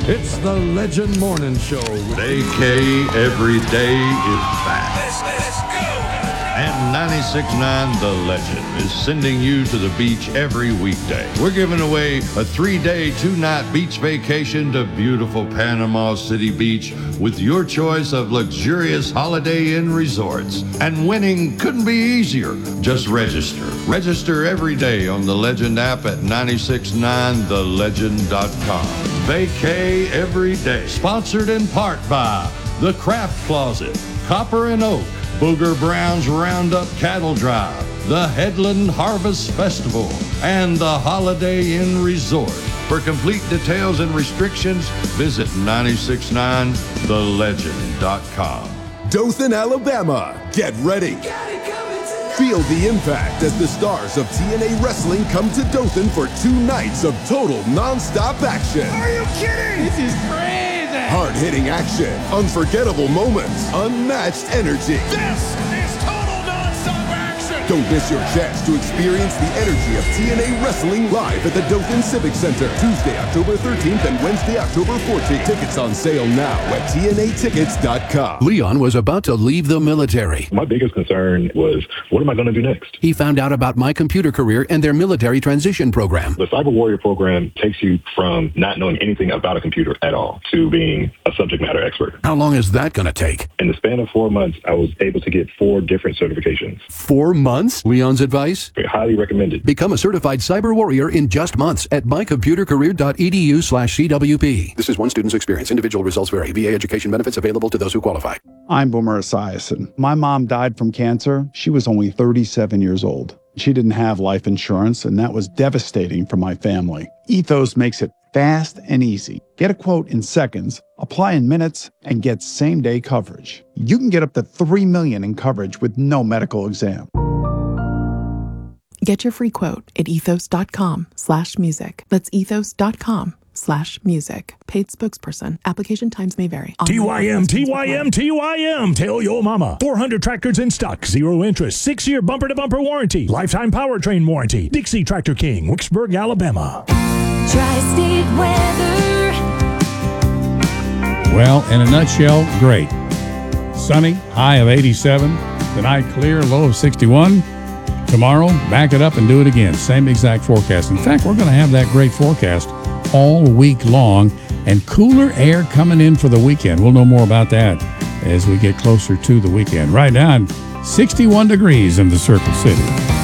It's the Legend Morning Show. Vacay every day is back. Let's go! And 96.9 The Legend is sending you to the beach every weekday. We're giving away a 3-day, 2-night beach vacation to beautiful Panama City Beach with your choice of luxurious Holiday Inn resorts. And winning couldn't be easier. Just register. Register every day on the Legend app at 969thelegend.com. Vacay every day. Sponsored in part by The Craft Closet, Copper and Oak, Booger Brown's Roundup Cattle Drive, the Headland Harvest Festival, and the Holiday Inn Resort. For complete details and restrictions, visit 969thelegend.com. Dothan, Alabama, get ready. Feel the impact as the stars of TNA Wrestling come to Dothan for 2 nights of total non-stop action. Are you kidding? This is crazy! Hard-hitting action, unforgettable moments, unmatched energy. This is total non-stop action! Don't miss your chance to experience the energy of TNA Wrestling live at the Dothan Civic Center, Tuesday, October 13th and Wednesday, October 14th. Tickets on sale now at TNAtickets.com. Leon was about to leave the military. My biggest concern was, what am I going to do next? He found out about My Computer Career and their military transition program. The Cyber Warrior program takes you from not knowing anything about a computer at all to being a subject matter expert. How long is that going to take? In the span of 4 months, I was able to get 4 different certifications. 4 months? Leon's advice? Highly recommended. Become a certified cyber warrior in just months at mycomputercareer.edu/CWP. This is one student's experience. Individual results vary. VA education benefits available to those who qualify. I'm Boomer Esiason. My mom died from cancer. She was only 37 years old. She didn't have life insurance, and that was devastating for my family. Ethos makes it fast and easy. Get a quote in seconds, apply in minutes, and get same-day coverage. You can get up to $3 million in coverage with no medical exam. Get your free quote at ethos.com/music. That's ethos.com/music. Paid spokesperson. Application times may vary. TYM. Tell your mama. 400 tractors in stock. 0 interest. 6-year bumper-to-bumper warranty. Lifetime powertrain warranty. Dixie Tractor King, Wicksburg, Alabama. Tri-State weather. Well, in a nutshell, great. Sunny, high of 87. Tonight, clear, low of 61. Tomorrow, back it up and do it again. Same exact forecast. In fact, we're going to have that great forecast all week long, and cooler air coming in for the weekend. We'll know more about that as we get closer to the weekend. Right now, 61 degrees in the Circle City.